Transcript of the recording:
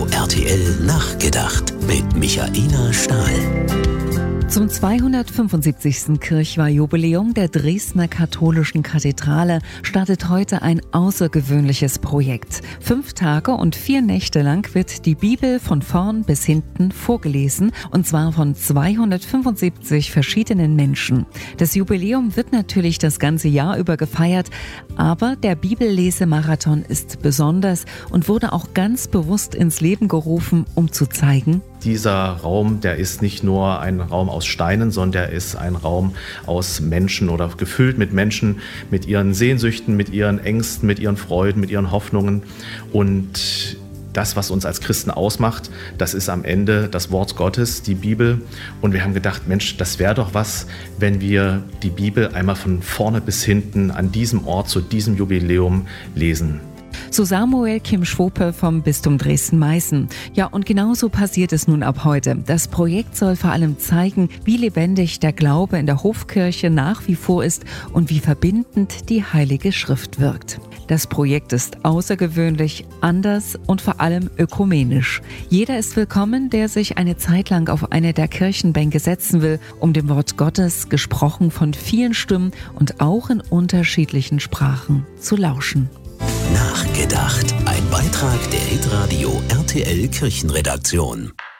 Hitradio RTL Nachgedacht mit Michaela Stahl. Zum 275. Kirchweihjubiläum der Dresdner Katholischen Kathedrale startet heute ein außergewöhnliches Projekt. 5 Tage und 4 Nächte lang wird die Bibel von vorn bis hinten vorgelesen, und zwar von 275 verschiedenen Menschen. Das Jubiläum wird natürlich das ganze Jahr über gefeiert, aber der Bibellesemarathon ist besonders und wurde auch ganz bewusst ins Leben gerufen, um zu zeigen: Dieser Raum, der ist nicht nur ein Raum aus Steinen, sondern der ist ein Raum aus Menschen oder gefüllt mit Menschen, mit ihren Sehnsüchten, mit ihren Ängsten, mit ihren Freuden, mit ihren Hoffnungen. Und das, was uns als Christen ausmacht, das ist am Ende das Wort Gottes, die Bibel. Und wir haben gedacht, Mensch, das wäre doch was, wenn wir die Bibel einmal von vorne bis hinten an diesem Ort zu diesem Jubiläum lesen. So Samuel Kim Schwope vom Bistum Dresden-Meißen. Ja, und genauso passiert es nun ab heute. Das Projekt soll vor allem zeigen, wie lebendig der Glaube in der Hofkirche nach wie vor ist und wie verbindend die Heilige Schrift wirkt. Das Projekt ist außergewöhnlich, anders und vor allem ökumenisch. Jeder ist willkommen, der sich eine Zeit lang auf eine der Kirchenbänke setzen will, um dem Wort Gottes, gesprochen von vielen Stimmen und auch in unterschiedlichen Sprachen, zu lauschen. Nachgedacht. Ein Beitrag der Hitradio RTL Kirchenredaktion.